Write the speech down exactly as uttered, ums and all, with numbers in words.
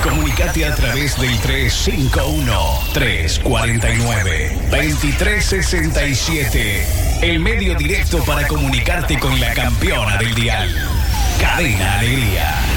Comunicate a través del tres cinco uno, tres cuatro nueve, dos tres seis siete. El medio directo para comunicarte con la campeona del dial. Cadena Alegría.